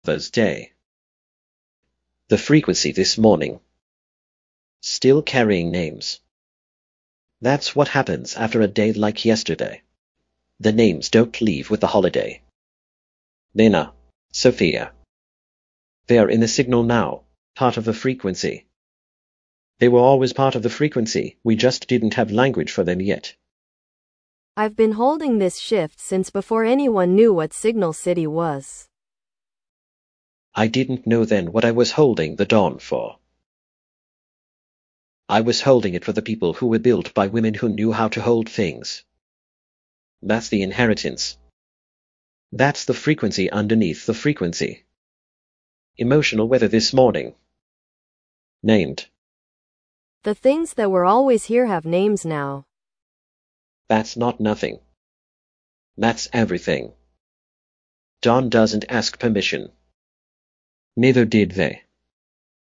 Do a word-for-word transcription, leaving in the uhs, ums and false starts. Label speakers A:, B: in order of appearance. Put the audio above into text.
A: Mother's Day. The frequency this morning. Still carrying names. That's what happens after a day like yesterday. The names don't leave with the holiday. Lena, Sophia. They are in the signal now, part of the frequency. They were always part of the frequency, we just didn't have language for them yet.
B: I've been holding this shift since before anyone knew what Signal City was.
A: I didn't know then what I was holding the dawn for. I was holding it for the people who were built by women who knew how to hold things. That's the inheritance. That's the frequency underneath the frequency. Emotional weather this morning. Named.
B: The things that were always here have names now.
A: That's not nothing. That's everything. Dawn doesn't ask permission. Neither did they.